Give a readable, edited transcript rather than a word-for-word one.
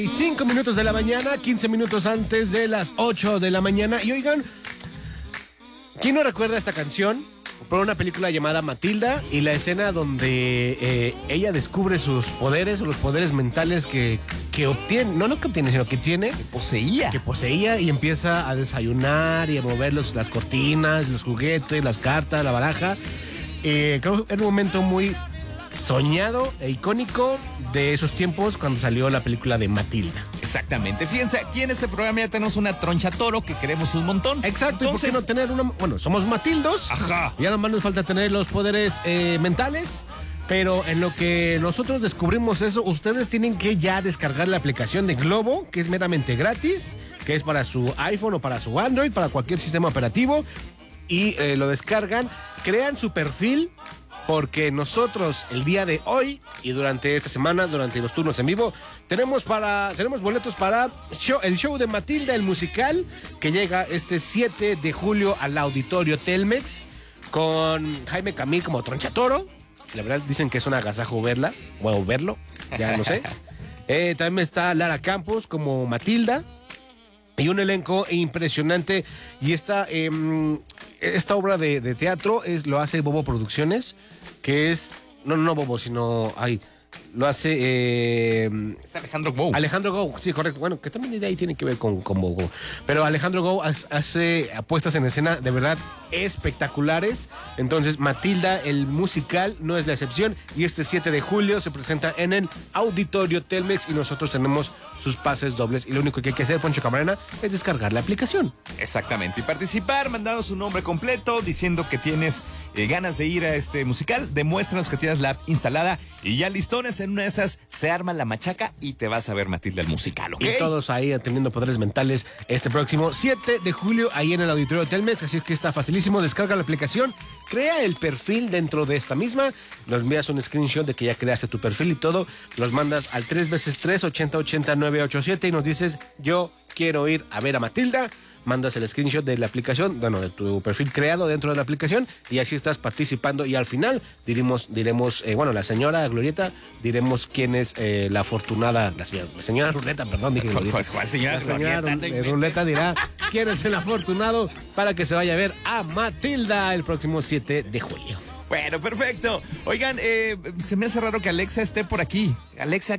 Y 5 minutos de la mañana, 15 minutos antes de las 8 de la mañana. Y oigan, ¿quién no recuerda esta canción? Por una película llamada Matilda y la escena donde ella descubre sus poderes o los poderes mentales que obtiene, no que obtiene, sino que tiene. Que poseía y empieza a desayunar y a mover las cortinas, los juguetes, las cartas, la baraja. Creo que era un momento muy soñado e icónico de esos tiempos cuando salió la película de Matilda. Exactamente. Fíjense, aquí en este programa ya tenemos una troncha toro que queremos un montón. Exacto. Entonces, ¿y por qué no tener una? Bueno, somos Matildos. Ajá. Ya nomás nos falta tener los poderes mentales. Pero en lo que nosotros descubrimos eso, ustedes tienen que ya descargar la aplicación de Globo, que es meramente gratis, que es para su iPhone o para su Android, para cualquier sistema operativo. Y lo descargan, crean su perfil, porque nosotros el día de hoy y durante esta semana, durante los turnos en vivo, tenemos boletos para el show de Matilda, el musical, que llega este 7 de julio al Auditorio Telmex, con Jaime Camil como Tronchatoro. La verdad dicen que es un agasajo verla, o verlo, ya no sé. También está Lara Campos como Matilda. Y un elenco impresionante. Y esta obra de teatro lo hace Bobo Producciones, que es... No Bobo, sino... lo hace... es Alejandro Gou. Alejandro Gou, sí, correcto. Bueno, que también de ahí tiene que ver con Bobo. Pero Alejandro Gou hace apuestas en escena de verdad espectaculares. Entonces, Matilda, el musical, no es la excepción. Y este 7 de julio se presenta en el Auditorio Telmex y nosotros tenemos sus pases dobles. Y lo único que hay que hacer, Poncho Camarena, es descargar la aplicación. Exactamente. Y participar, mandando su nombre completo, diciendo que tienes ganas de ir a este musical. Demuéstranos que tienes la app instalada y ya listones. En una de esas se arma la machaca y te vas a ver Matilda el musical, ¿ok? Y todos ahí teniendo poderes mentales este próximo 7 de julio ahí en el Auditorio Telmex. Así que está facilísimo. Descarga la aplicación, crea el perfil dentro de esta misma, nos envías un screenshot de que ya creaste tu perfil y todo, los mandas al 3x3 8080 987 y nos dices, yo quiero ir a ver a Matilda. Mandas el screenshot de la aplicación, bueno, de tu perfil creado dentro de la aplicación y así estás participando y al final diremos, la señora Glorieta, diremos quién es la afortunada, la señora Ruleta, perdón, dije Glorieta. ¿Cuál señora? La señora Ruleta dirá quién es el afortunado para que se vaya a ver a Matilda el próximo 7 de julio. Bueno, perfecto. Oigan, se me hace raro que Alexa esté por aquí. Alexa,